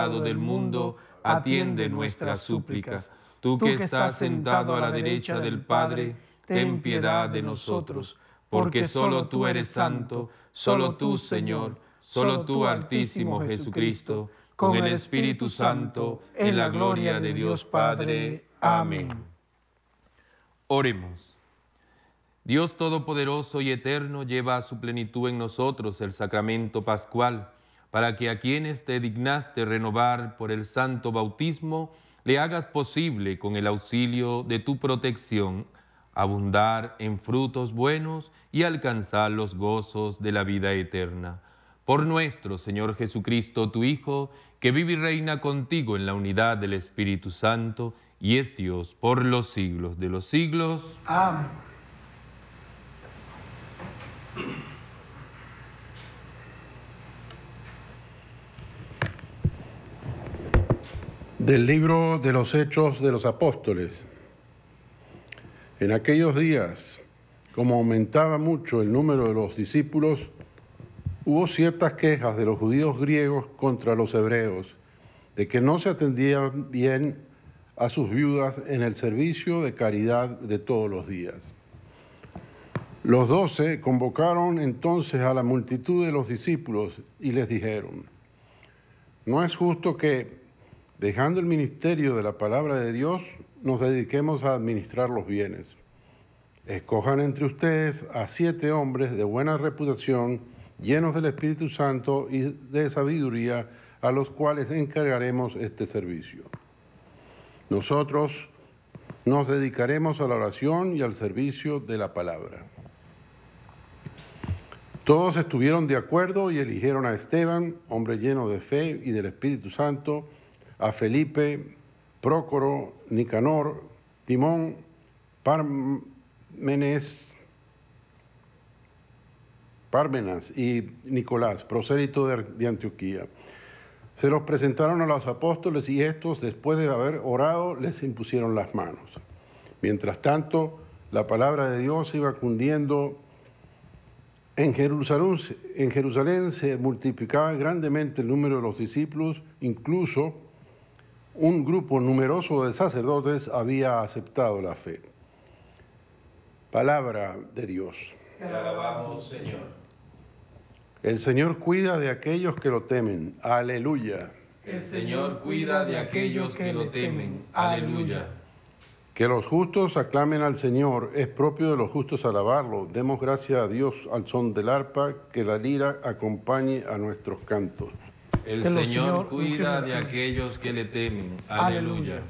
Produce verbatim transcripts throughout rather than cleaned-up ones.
del mundo, atiende nuestras súplicas. Tú que estás sentado a la derecha del Padre, ten piedad de nosotros, porque solo tú eres santo, solo tú, Señor, solo tú, Altísimo Jesucristo, con el Espíritu Santo, en la gloria de Dios Padre. Amén. Oremos. Dios Todopoderoso y Eterno, lleva a su plenitud en nosotros el sacramento pascual, para que a quienes te dignaste renovar por el santo bautismo, le hagas posible, con el auxilio de tu protección, abundar en frutos buenos y alcanzar los gozos de la vida eterna. Por nuestro Señor Jesucristo, tu Hijo, que vive y reina contigo en la unidad del Espíritu Santo, y es Dios por los siglos de los siglos. Amén. Del libro de los Hechos de los Apóstoles. En aquellos días, como aumentaba mucho el número de los discípulos, hubo ciertas quejas de los judíos griegos contra los hebreos, de que no se atendía bien a sus viudas en el servicio de caridad de todos los días. Los doce convocaron entonces a la multitud de los discípulos y les dijeron: no es justo que, dejando el ministerio de la palabra de Dios, nos dediquemos a administrar los bienes. Escojan entre ustedes a siete hombres de buena reputación, llenos del Espíritu Santo y de sabiduría, a los cuales encargaremos este servicio. Nosotros nos dedicaremos a la oración y al servicio de la palabra. Todos estuvieron de acuerdo y eligieron a Esteban, hombre lleno de fe y del Espíritu Santo, a Felipe, Prócoro, Nicanor, Timón, Parmenes, Pármenas y Nicolás, prosélito de, de Antioquía. Se los presentaron a los apóstoles y estos, después de haber orado, les impusieron las manos. Mientras tanto, la palabra de Dios iba cundiendo. En Jerusalén, en Jerusalén se multiplicaba grandemente el número de los discípulos, incluso un grupo numeroso de sacerdotes había aceptado la fe. Palabra de Dios. Te alabamos, Señor. El Señor cuida de aquellos que lo temen. Aleluya. El Señor cuida de aquellos que lo temen. Aleluya. Que los justos aclamen al Señor, es propio de los justos alabarlo. Demos gracias a Dios al son del arpa, que la lira acompañe a nuestros cantos. El Señor, Señor cuida de aquellos que le temen. Aleluya.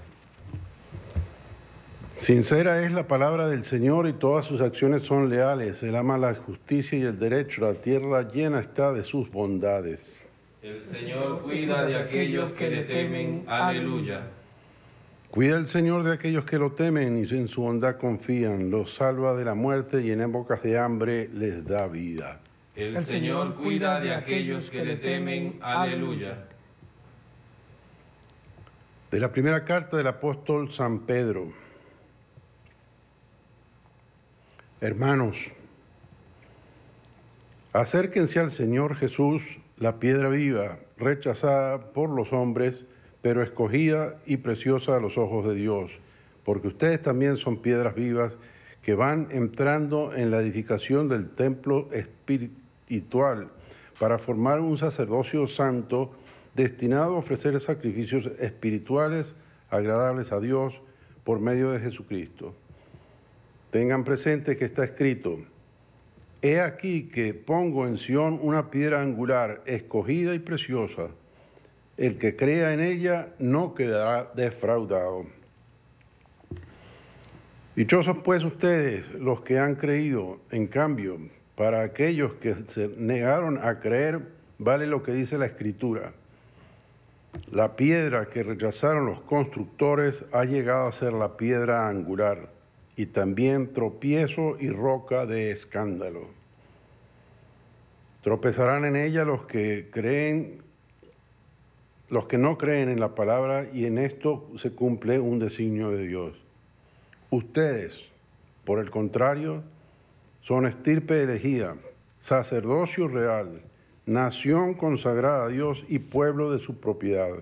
Sincera es la palabra del Señor y todas sus acciones son leales. Él ama la justicia y el derecho. La tierra llena está de sus bondades. El Señor cuida de aquellos que le temen. Aleluya. Cuida el Señor de aquellos que lo temen y en su bondad confían. Los salva de la muerte y en épocas de hambre les da vida. El, el Señor cuida de aquellos que le temen. Aleluya. De la primera carta del apóstol San Pedro. Hermanos, acérquense al Señor Jesús, la piedra viva, rechazada por los hombres, pero escogida y preciosa a los ojos de Dios, porque ustedes también son piedras vivas que van entrando en la edificación del templo espiritual para formar un sacerdocio santo destinado a ofrecer sacrificios espirituales agradables a Dios por medio de Jesucristo. Tengan presente que está escrito: he aquí que pongo en Sión una piedra angular, escogida y preciosa. El que crea en ella no quedará defraudado. Dichosos pues ustedes, los que han creído. En cambio, para aquellos que se negaron a creer, vale lo que dice la Escritura: la piedra que rechazaron los constructores ha llegado a ser la piedra angular, y también tropiezo y roca de escándalo. Tropezarán en ella los que creen, los que no creen en la palabra, y en esto se cumple un designio de Dios. Ustedes, por el contrario, son estirpe elegida, sacerdocio real, nación consagrada a Dios y pueblo de su propiedad.